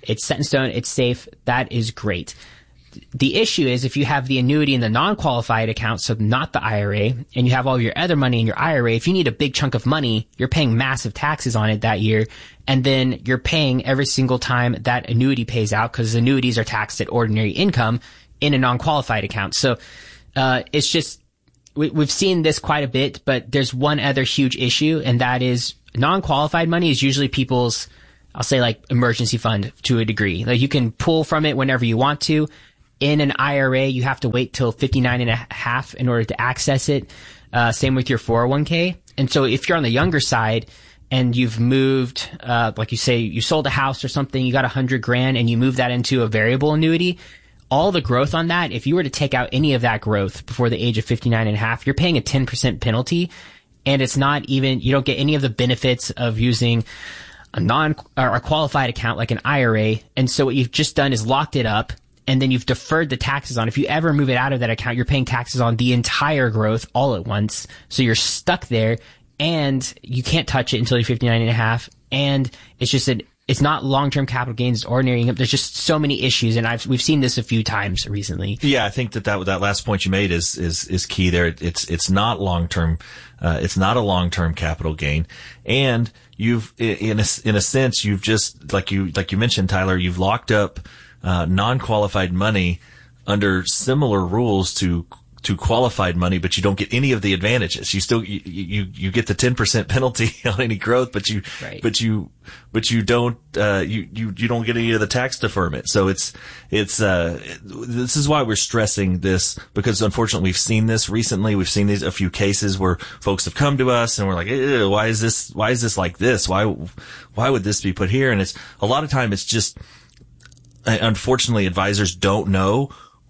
It's set in stone. It's safe. That is great. The issue is if you have the annuity in the non-qualified account, so not the I R A, and you have all your other money in your I R A, if you need a big chunk of money, you're paying massive taxes on it that year, and then you're paying every single time that annuity pays out, because annuities are taxed at ordinary income in a non-qualified account. So uh it's just, we, we've seen this quite a bit, but there's one other huge issue, and that is non-qualified money is usually people's, I'll say like emergency fund to a degree. Like you can pull from it whenever you want to. In an I R A, you have to wait till fifty-nine and a half in order to access it. Uh, same with your four oh one k. And so if you're on the younger side and you've moved, uh, like you say, you sold a house or something, you got a hundred grand and you move that into a variable annuity, all the growth on that, if you were to take out any of that growth before the age of fifty-nine and a half, you're paying a ten percent penalty. And it's not even, you don't get any of the benefits of using a non or a qualified account like an I R A. And so what you've just done is locked it up, and then you've deferred the taxes on. If you ever move it out of that account, you're paying taxes on the entire growth all at once. So you're stuck there, and you can't touch it until you're fifty-nine and a half. And it's just an, it's not long-term capital gains, it's ordinary income. There's just so many issues, and I've, we've seen this a few times recently. Yeah, I think that that, that last point you made is, is, is key there. It's, it's not long-term, uh, it's not a long-term capital gain. And you've, in a, in a sense, you've just, like you, like you mentioned, Tyler, you've locked up Uh, non-qualified money under similar rules to to qualified money, but you don't get any of the advantages. You still you you, you get the ten percent penalty on any growth, but you right. but you but you don't uh, you you you don't get any of the tax deferment. So it's it's uh this is why we're stressing this, because unfortunately we've seen this recently. We've seen these a few cases where folks have come to us and we're like, eh, why is this why is this like this? Why why would this be put here? And it's a lot of time it's just, unfortunately, advisors don't know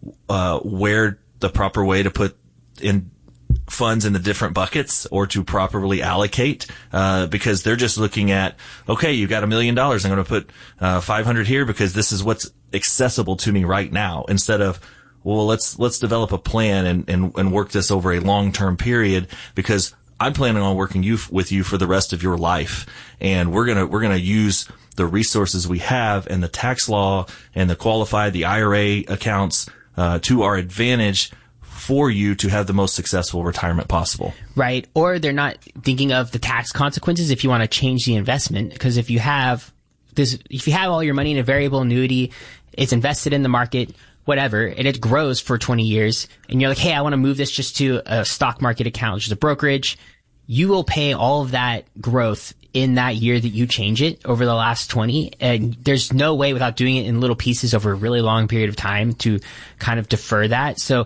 uh where the proper way to put in funds in the different buckets or to properly allocate, uh because they're just looking at, okay, you got a million dollars, I'm going to put uh five hundred here because this is what's accessible to me right now, instead of, well, let's let's develop a plan and and, and work this over a long-term period, because I'm planning on working you with you for the rest of your life, and we're gonna we're gonna use the resources we have and the tax law and the qualified, the I R A accounts uh, to our advantage for you to have the most successful retirement possible. Right. Or they're not thinking of the tax consequences if you want to change the investment. Because if you have this, if you have all your money in a variable annuity, it's invested in the market, whatever, and it grows for twenty years, and you're like, hey, I want to move this just to a stock market account, which is a brokerage, you will pay all of that growth in that year that you change it over the last twenty. And there's no way without doing it in little pieces over a really long period of time to kind of defer that. So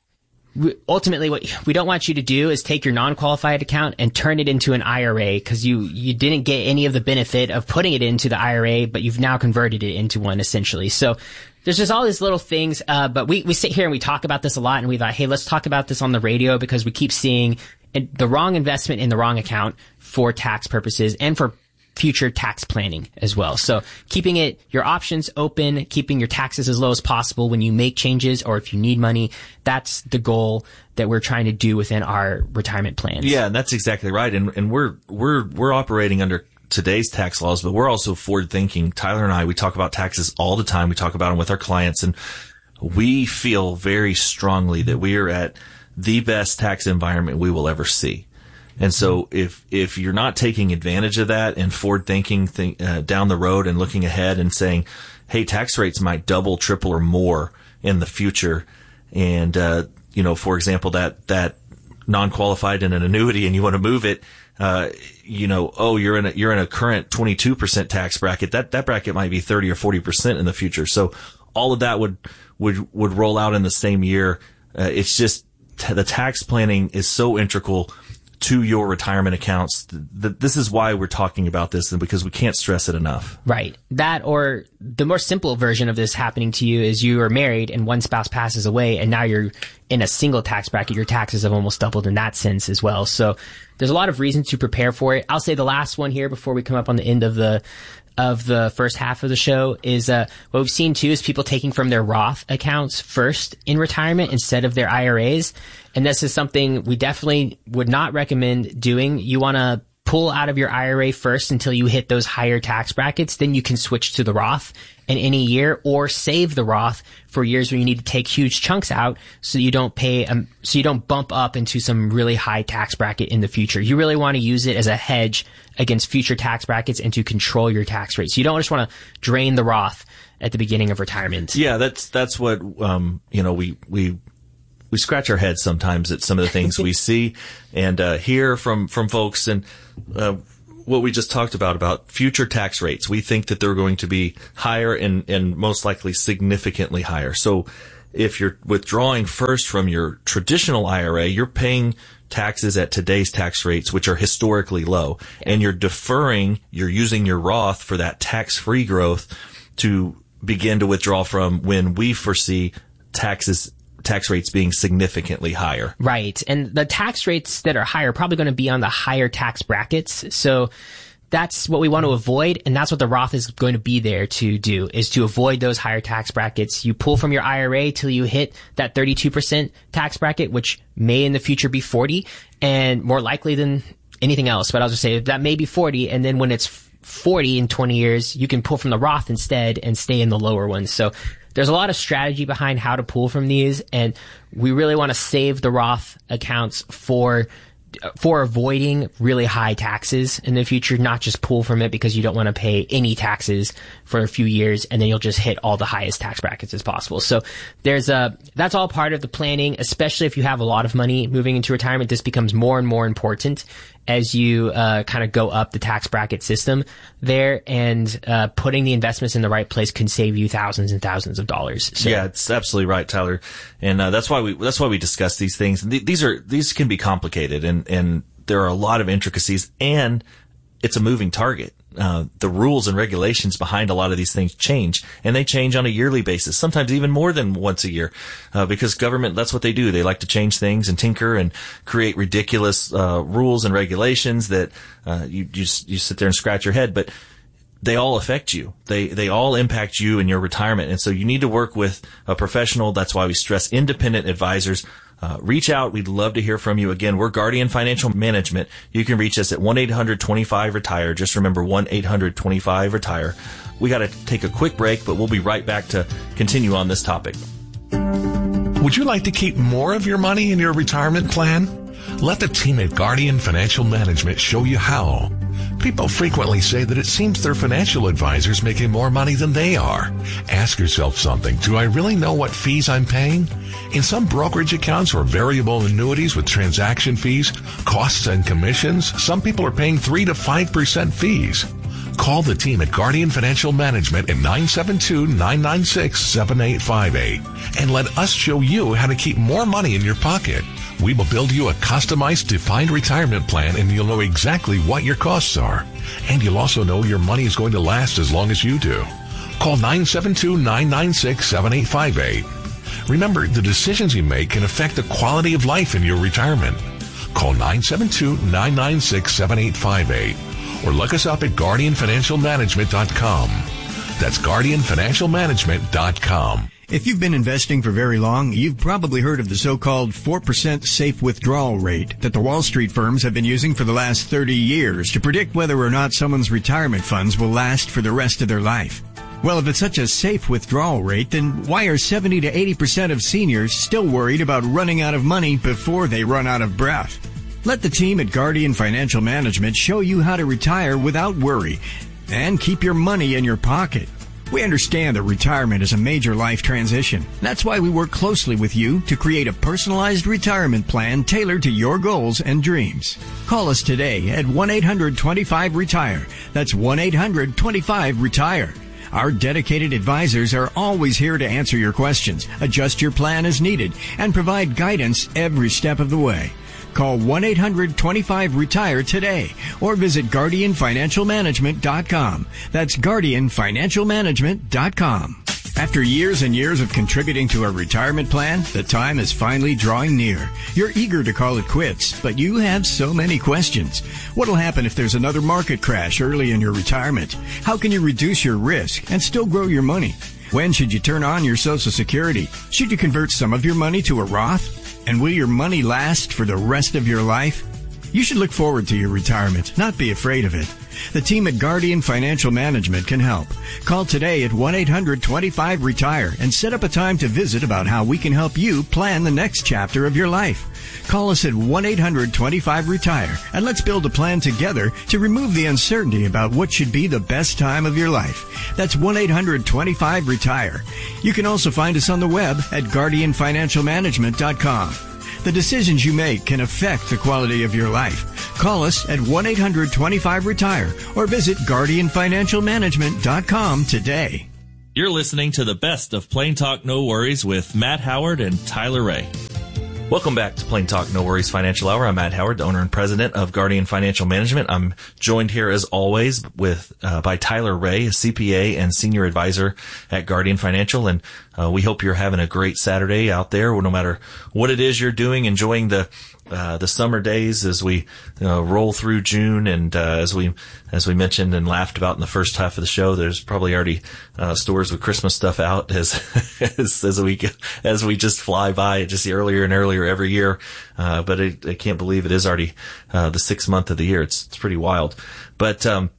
we, ultimately what we don't want you to do is take your non-qualified account and turn it into an I R A, because you, you didn't get any of the benefit of putting it into the I R A, but you've now converted it into one essentially. So there's just all these little things, uh, but we, we sit here and we talk about this a lot, and we thought, hey, let's talk about this on the radio, because we keep seeing the wrong investment in the wrong account for tax purposes and for future tax planning as well. So keeping it, your options open, keeping your taxes as low as possible when you make changes or if you need money, that's the goal that we're trying to do within our retirement plans. Yeah, and that's exactly right. And, and we're, we're, we're operating under today's tax laws, but we're also forward thinking. Tyler and I, we talk about taxes all the time. We talk about them with our clients, and we feel very strongly that we are at the best tax environment we will ever see. And so if, if you're not taking advantage of that and forward thinking think, uh, down the road and looking ahead and saying, hey, tax rates might double, triple, or more in the future. And, uh, you know, for example, that, that non-qualified in an annuity and you want to move it, uh, you know, oh, you're in a, you're in a current twenty-two percent tax bracket. That, that bracket might be thirty or forty percent in the future. So all of that would, would, would roll out in the same year. Uh, it's just, t- the tax planning is so integral to your retirement accounts. This is why we're talking about this, and because we can't stress it enough. Right. That, or the more simple version of this happening to you is you are married and one spouse passes away, and now you're in a single tax bracket. Your taxes have almost doubled in that sense as well. So there's a lot of reasons to prepare for it. I'll say the last one here before we come up on the end of the of the first half of the show is uh what we've seen too is people taking from their Roth accounts first in retirement instead of their I R As. And this is something we definitely would not recommend doing. You want to pull out of your I R A first until you hit those higher tax brackets, then you can switch to the Roth in any year, or save the Roth for years where you need to take huge chunks out so you don't pay, um, so you don't bump up into some really high tax bracket in the future. You really want to use it as a hedge against future tax brackets and to control your tax rates. You don't just want to drain the Roth at the beginning of retirement. Yeah, that's, that's what, um, you know, we, we, we scratch our heads sometimes at some of the things we see and, uh, hear from, from folks. And, uh, what we just talked about, about future tax rates, we think that they're going to be higher and, and most likely significantly higher. So if you're withdrawing first from your traditional I R A, you're paying taxes at today's tax rates, which are historically low, yeah. and you're deferring, you're using your Roth for that tax-free growth to begin to withdraw from when we foresee taxes tax rates being significantly higher. Right. And the tax rates that are higher are probably going to be on the higher tax brackets. So that's what we want to avoid. And that's what the Roth is going to be there to do, is to avoid those higher tax brackets. You pull from your I R A till you hit that thirty-two percent tax bracket, which may in the future be forty, and more likely than anything else. But I'll just say that may be forty. And then when it's forty in twenty years, you can pull from the Roth instead and stay in the lower ones. So there's a lot of strategy behind how to pull from these, and we really want to save the Roth accounts for for avoiding really high taxes in the future, not just pull from it because you don't want to pay any taxes for a few years and then you'll just hit all the highest tax brackets as possible. So there's a, that's all part of the planning, especially if you have a lot of money moving into retirement. This becomes more and more important as you uh, kind of go up the tax bracket system there, and uh, putting the investments in the right place can save you thousands and thousands of dollars. So. Yeah, it's absolutely right, Tyler, and uh, that's why we that's why we discuss these things. Th- these are these can be complicated, and and there are a lot of intricacies, and it's a moving target. Uh, the rules and regulations behind a lot of these things change, and they change on a yearly basis, sometimes even more than once a year, uh, because government, that's what they do. They like to change things and tinker and create ridiculous, uh, rules and regulations that, uh, you, you, you sit there and scratch your head, but they all affect you. They, they all impact you in your retirement. And so you need to work with a professional. That's why we stress independent advisors. Uh, reach out. We'd love to hear from you. Again, we're Guardian Financial Management. You can reach us at one eight hundred twenty-five retire. Just remember one eight hundred twenty-five retire. We got to take a quick break, but we'll be right back to continue on this topic. Would you like to keep more of your money in your retirement plan? Let the team at Guardian Financial Management show you how. People frequently say that it seems their financial advisor's making more money than they are. Ask yourself something. Do I really know what fees I'm paying? In some brokerage accounts or variable annuities with transaction fees, costs, and commissions, some people are paying three to five percent fees. Call the team at Guardian Financial Management at nine seven two, nine nine six, seven eight five eight and let us show you how to keep more money in your pocket. We will build you a customized defined retirement plan, and you'll know exactly what your costs are. And you'll also know your money is going to last as long as you do. Call nine seven two, nine nine six, seven eight five eight. Remember, the decisions you make can affect the quality of life in your retirement. Call nine seven two, nine nine six, seven eight five eight or look us up at guardian financial management dot com. That's guardian financial management dot com. If you've been investing for very long, you've probably heard of the so-called four percent safe withdrawal rate that the Wall Street firms have been using for the last thirty years to predict whether or not someone's retirement funds will last for the rest of their life. Well, if it's such a safe withdrawal rate, then why are seventy to eighty percent of seniors still worried about running out of money before they run out of breath? Let the team at Guardian Financial Management show you how to retire without worry and keep your money in your pocket. We understand that retirement is a major life transition. That's why we work closely with you to create a personalized retirement plan tailored to your goals and dreams. Call us today at one eight hundred twenty-five retire. That's one eight hundred twenty-five retire. Our dedicated advisors are always here to answer your questions, adjust your plan as needed, and provide guidance every step of the way. Call one eight hundred twenty-five retire today or visit guardian financial management dot com. That's guardian financial management dot com. After years and years of contributing to a retirement plan, the time is finally drawing near. You're eager to call it quits, but you have so many questions. What'll happen if there's another market crash early in your retirement? How can you reduce your risk and still grow your money? When should you turn on your Social Security? Should you convert some of your money to a Roth? And will your money last for the rest of your life? You should look forward to your retirement, not be afraid of it. The team at Guardian Financial Management can help. Call today at one eight hundred twenty-five retire and set up a time to visit about how we can help you plan the next chapter of your life. Call us at one eight hundred twenty-five retire and let's build a plan together to remove the uncertainty about what should be the best time of your life. That's one eight hundred twenty-five retire. You can also find us on the web at guardian financial management dot com. The decisions you make can affect the quality of your life. Call us at one eight hundred twenty-five retire or visit guardian financial management dot com today. You're listening to the best of Plain Talk No Worries with Matt Howard and Tyler Ray. Welcome back to Plain Talk No Worries Financial Hour. I'm Matt Howard, the owner and president of Guardian Financial Management. I'm joined here as always with uh, by Tyler Ray, a C P A and senior advisor at Guardian Financial, and uh, we hope you're having a great Saturday out there, no matter what it is you're doing, enjoying the uh, the summer days as we uh, roll through June, and uh, as we as we mentioned and laughed about in the first half of the show, there's probably already uh, stores with Christmas stuff out as as, as we as we just fly by it just earlier and earlier every year. Uh, but I, I can't believe it is already uh, the sixth month of the year. It's it's pretty wild. But um,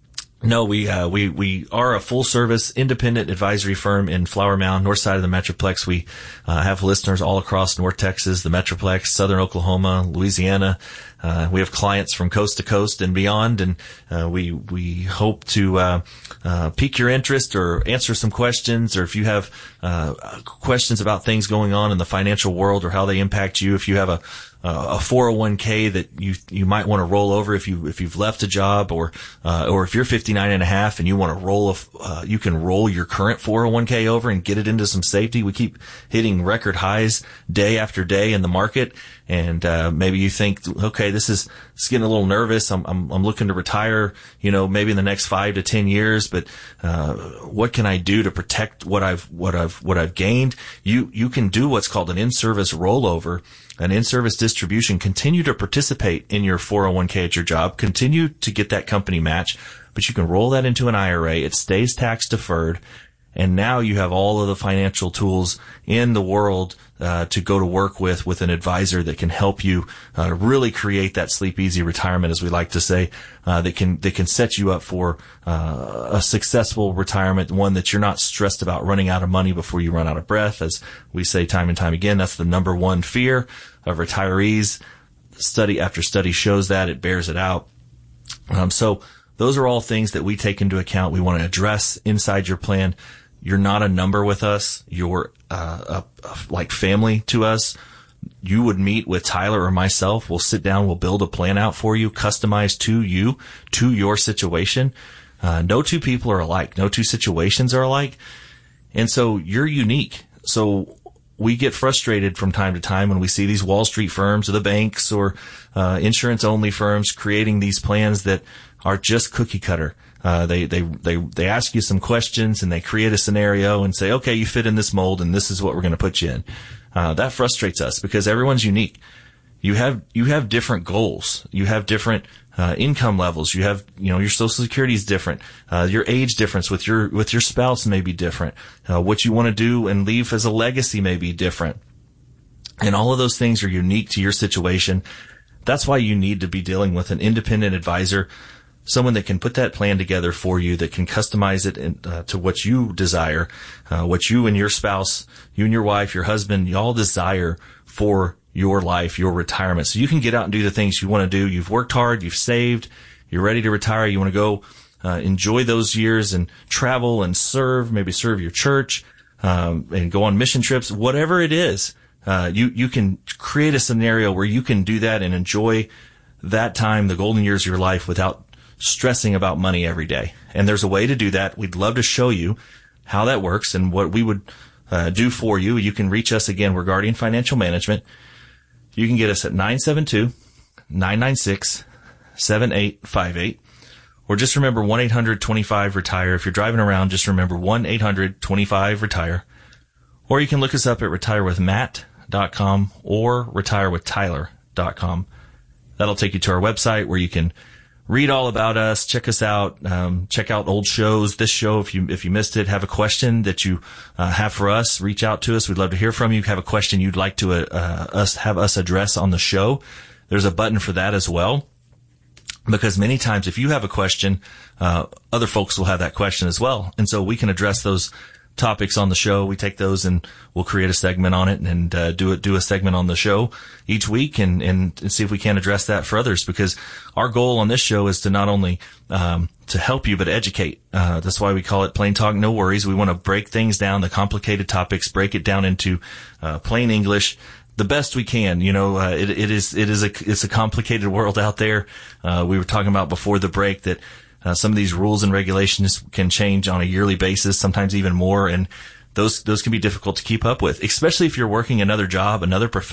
no, we uh, we we are a full service independent advisory firm in Flower Mound, north side of the Metroplex. We uh, have listeners all across North Texas, the Metroplex, southern Oklahoma, Louisiana. Uh, we have clients from coast to coast and beyond, and uh, we we hope to uh, uh, pique your interest or answer some questions, or if you have uh, questions about things going on in the financial world or how they impact you. If you have a a four oh one k that you you might want to roll over if you if you've left a job, or uh, or if you're fifty-nine and a half and you want to roll a, uh, you can roll your current four oh one k over and get it into some safety. We keep hitting record highs day after day in the market, and uh, maybe you think, okay, this is it's getting a little nervous. I'm I'm I'm looking to retire, you know, maybe in the next five to ten years, but uh, what can I do to protect what I've what I've what I've gained? You you can do what's called an in-service rollover. An in-service distribution. Continue to participate in your four oh one k at your job. Continue to get that company match, but you can roll that into an I R A. It stays tax deferred, and now you have all of the financial tools in the world uh, to go to work with with an advisor that can help you uh, really create that sleep easy retirement, as we like to say, uh, that can that can set you up for uh, a successful retirement, one that you're not stressed about running out of money before you run out of breath. As we say time and time again, that's the number one fear of retirees. Study after study shows that. It bears it out. Um, so those are all things that we take into account. We want to address inside your plan. You're not a number with us. You're uh, a, a, like family to us. You would meet with Tyler or myself. We'll sit down. We'll build a plan out for you, customized to you, to your situation. Uh, no two people are alike. No two situations are alike. And so you're unique. So we get frustrated from time to time when we see these Wall Street firms or the banks or uh, insurance-only firms creating these plans that are just cookie cutter. Uh, they, they, they, they ask you some questions and they create a scenario and say, okay, you fit in this mold and this is what we're going to put you in. Uh, that frustrates us because everyone's unique. You have, you have different goals. You have different, uh, income levels. You have, you know, your Social Security is different. Uh, your age difference with your, with your spouse may be different. Uh, what you want to do and leave as a legacy may be different. And all of those things are unique to your situation. That's why you need to be dealing with an independent advisor, someone that can put that plan together for you, that can customize it in, uh, to what you desire, uh, what you and your spouse, you and your wife, your husband, you all desire for your life, your retirement. So you can get out and do the things you want to do. You've worked hard, you've saved, you're ready to retire. You want to go uh, enjoy those years and travel and serve, maybe serve your church, um, and go on mission trips, whatever it is. Uh, you, you can create a scenario where you can do that and enjoy that time, the golden years of your life, without stressing about money every day. And there's a way to do that. We'd love to show you how that works and what we would uh, do for you. You can reach us again. We're Guardian Financial Management. You can get us at nine seven two, nine nine six, seven eight five eight. Or just remember one eight hundred twenty-five retire. If you're driving around, just remember one eight hundred twenty-five retire. Or you can look us up at retire with matt dot com or retire with tyler dot com. That'll take you to our website where you can read all about us, check us out, um, check out old shows. This show, if you if you missed it, have a question that you uh, have for us, reach out to us. We'd love to hear from you. Have a question you'd like to uh, us have us address on the show. there's a button for that as well. Because many times if you have a question, uh, other folks will have that question as well. And so we can address those topics on the show. We take those and we'll create a segment on it and uh, do it, do a segment on the show each week and, and, and see if we can address that for others, because our goal on this show is to not only um, to help you, but educate. Uh, that's why we call it Plain Talk, No Worries. We want to break things down, the complicated topics, break it down into uh, plain English the best we can. You know, uh, it, it is, it is a, it's a complicated world out there. Uh, we were talking about before the break that uh, some of these rules and regulations can change on a yearly basis, sometimes even more. And those, those can be difficult to keep up with, especially if you're working another job, another profession.